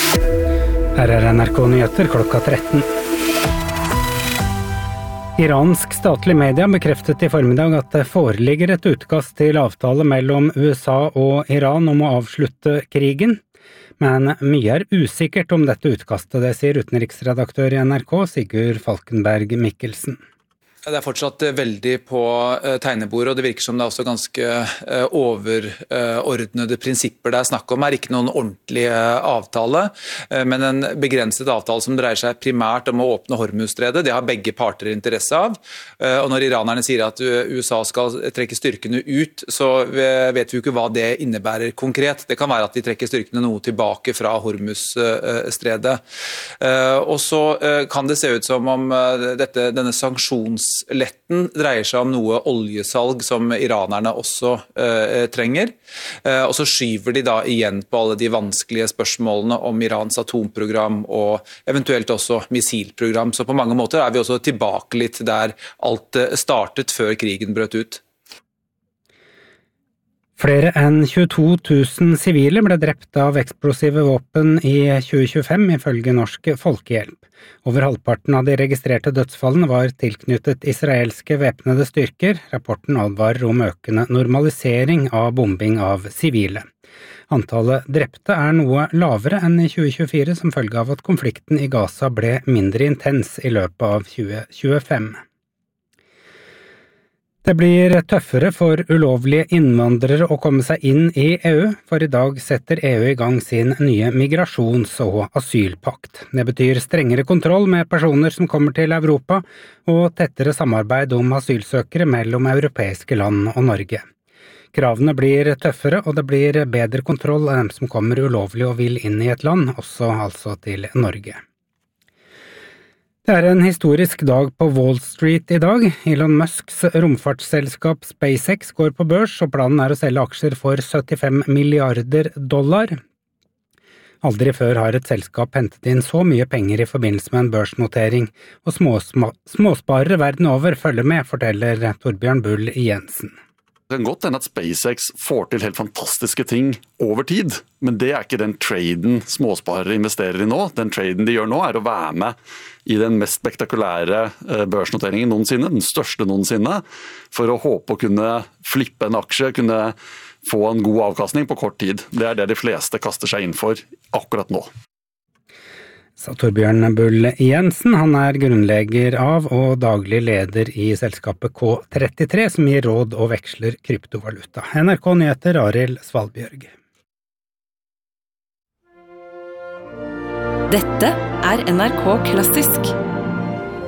Her NRK Nyheter klokka 13. Iransk statlig media bekreftet I formiddag at det foreligger et utkast til avtale mellom USA og Iran om å avslutte krigen. Men mye usikkert om dette utkastet, det sier utenriksredaktør I NRK, Sigurd Falkenberg Mikkelsen. Det fortsatt veldig på tegnebordet, og det virker som det også ganske overordnede prinsipper det snakk om. Det ikke noen ordentlig avtale, men en begrenset avtale som dreier seg primært om å åpne Hormuzstredet. Det har begge parter interesse av. Og når iranerne sier at USA skal trekke styrkene ut, så vet vi ikke hva det innebærer konkret. Det kan være at de trekker styrkene noe tilbake fra Hormuzstredet. Og så kan det se ut som om denne sanksjonsletten dreier seg om noe oljesalg som iranerne også trenger. Og så skyver de da igjen på alle de vanskelige spørsmålene om Irans atomprogram og eventuelt også missilprogram. Så på mange måter vi også tilbake litt der alt startet før krigen brøt ut. Flere enn 22 000 sivile ble drept av eksplosive våpen I 2025, ifølge Norsk Folkehjelp. Over halvparten av de registrerte dødsfallene var tilknyttet israelske væpnede styrker. Rapporten advarer om økende normalisering av bombing av sivile. Antallet drepte noe lavere enn I 2024, som følge av at konflikten I Gaza ble mindre intens I løpet av 2025. Det blir tøffere for ulovlige innvandrere å komme seg inn I EU, for I dag setter EU I gang sin nye migrasjons- og asylpakt. Det betyr strengere kontroll med personer som kommer til Europa, og tettere samarbeid om asylsøkere mellom europeiske land og Norge. Kravene blir tøffere, og det blir bedre kontroll av dem som kommer ulovlig og vil inn I et land, også altså til Norge. Det en historisk dag på Wall Street I dag. Elon Musks romfartsselskap SpaceX går på børs, og planen å selge aksjer for $75 milliarder. Aldri før har et selskap hentet inn så mye penger I forbindelse med en børsnotering, og småsparere verden over følger med, forteller Torbjørn Bull Jensen. Det kan godt hende at SpaceX får til helt fantastiske ting over tid, men det ikke den traden småsparere investerer I nå. Den traden de gjør nå å være med I den mest spektakulære børsnoteringen noensinne, den største noensinne, for å håpe å kunne flippe en aksje, kunne få en god avkastning på kort tid. Det det de fleste kaster seg inn for akkurat nå. Sa Torbjørn Bull Jensen, han grunnlegger av og daglig leder I selskapet K33, som gir råd og veksler kryptovaluta. NRK Nyheter, Arild Svalbjørg. Dette NRK Klassisk.